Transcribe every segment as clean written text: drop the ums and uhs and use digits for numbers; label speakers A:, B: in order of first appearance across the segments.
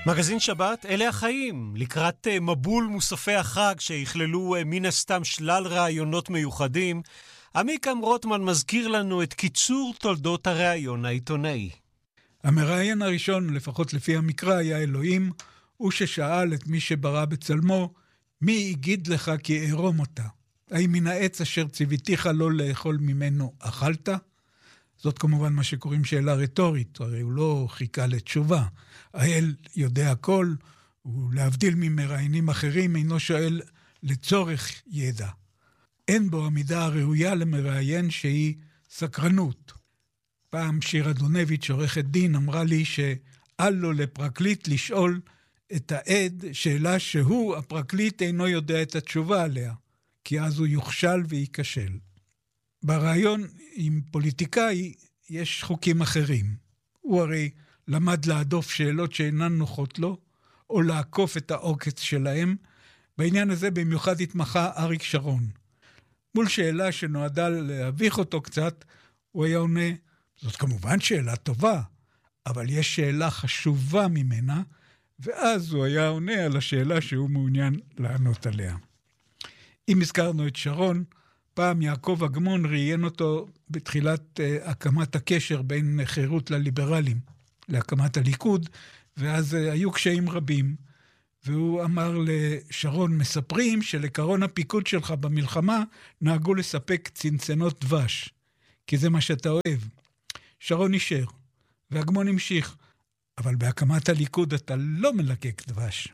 A: מגזין שבת, אלה החיים, לקראת מבול מוספי החג שיכללו מן הסתם שלל רעיונות מיוחדים. עמיקם רוטמן מזכיר לנו את קיצור תולדות הרעיון העיתונאי.
B: המראיין הראשון, לפחות לפי המקרא, היה אלוהים, הוא ששאל את מי שברא בצלמו, מי יגיד לך כי אערום אותה? האם מן העץ אשר ציוויתיך לא לאכול ממנו אכלת? זאת כמובן מה שקוראים שאלה רטורית, הרי הוא לא חיכה לתשובה. האל יודע הכל, הוא להבדיל ממראיינים אחרים, אינו שואל לצורך ידע. אין בו המידה הראויה למראיין שהיא סקרנות. פעם שירה דונביץ' עורכת דין אמרה לי שאל לו לפרקליט לשאול את העד שאלה שהוא, הפרקליט, אינו יודע את התשובה עליה, כי אז הוא יוכשל וייכשל. ברעיון עם פוליטיקאי יש חוקים אחרים. הוא הרי למד להדוף שאלות שאינן נוחות לו, או לעקוף את העוקץ שלהם. בעניין הזה במיוחד התמחה אריק שרון. מול שאלה שנועדה להביך אותו קצת, הוא היה עונה, זאת כמובן שאלה טובה, אבל יש שאלה חשובה ממנה, ואז הוא היה עונה על השאלה שהוא מעוניין לענות עליה. אם הזכרנו את שרון, פעם יעקב אגמון ראיין אותו בתחילת הקמת הקשר בין חירות לליברלים, להקמת הליכוד, ואז היו קשיים רבים, והוא אמר לשרון, מספרים שלקרון הפיקוד שלך במלחמה נהגו לספק צנצנות דבש, כי זה מה שאתה אוהב. שרון נשאר, ואגמון המשיך, אבל בהקמת הליכוד אתה לא מלקק דבש.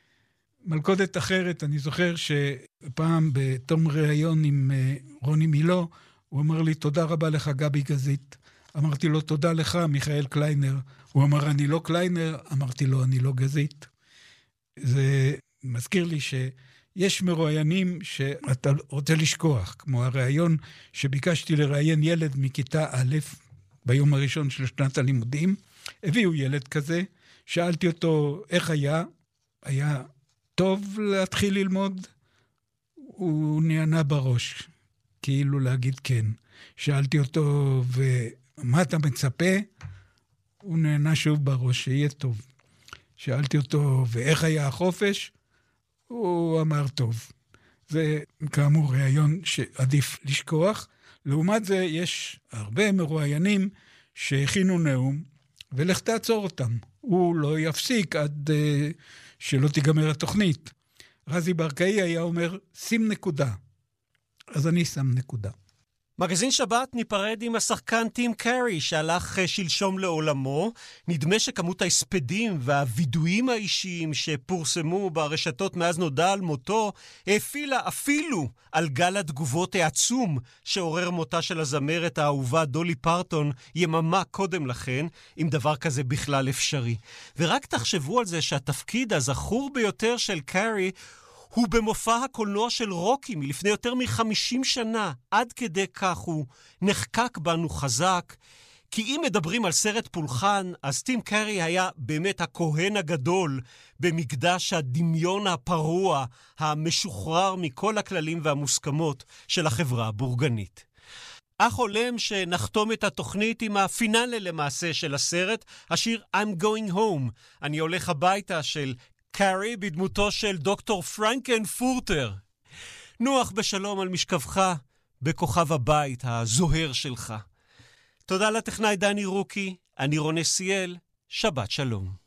B: מלכודת אחרת, אני זוכר שפעם בתום ראיון עם רוני מילו, הוא אמר לי, תודה רבה לך גבי גזית. אמרתי לו, תודה לך מיכאל קליינר. הוא אמר, אני לא קליינר. אמרתי לו, אני לא גזית. זה מזכיר לי שיש מרואיינים שאתה רוצה לשכוח, כמו הראיון שביקשתי לראיין ילד מכיתה א', ביום הראשון של שנת הלימודים. הביאו ילד כזה, שאלתי אותו איך היה טוב להתחיל ללמוד? הוא נענה בראש, כאילו להגיד כן. שאלתי אותו, ומה אתה מצפה? הוא נענה שוב בראש, שיהיה טוב. שאלתי אותו, ואיך היה החופש? הוא אמר טוב. זה כאמור ראיון שעדיף לשכוח. לעומת זה יש הרבה מרואיינים שהכינו נאום, ולך תעצור אותם. הוא לא יפסיק עד שלא תיגמר התוכנית. רזי ברקאי היה אומר, שים נקודה. אז אני שם נקודה.
A: מגזין שבת ניפרד עם השחקן טים קרי שהלך שלשום לעולמו. נדמה שכמות ההספדים והווידויים האישיים שפורסמו ברשתות מאז נודע על מותו האפילה אפילו על גל התגובות העצום שעורר מותה של הזמרת האהובה דולי פרטון יממה קודם לכן, אם דבר כזה בכלל אפשרי. ורק תחשבו על זה שהתפקיד הזכור ביותר של קרי הוא במופע הקולנוע של רוקי מלפני יותר מ-50 שנה. עד כדי כך הוא נחקק בנו חזק. כי אם מדברים על סרט פולחן, אז טים קרי היה באמת הכהן הגדול במקדש הדמיון הפרוע, המשוחרר מכל הכללים והמוסכמות של החברה הבורגנית. אך עולם שנחתום את התוכנית עם הפינאלה למעשה של הסרט, השיר I'm Going Home, אני הולך הביתה של קרי בדמותו של דוקטור פרנקן פורטר. נוח בשלום על משכבך בכוכב הבית הזוהר שלך. תודה לטכנאי דני רוקי, אני רונה סיאל, שבת שלום.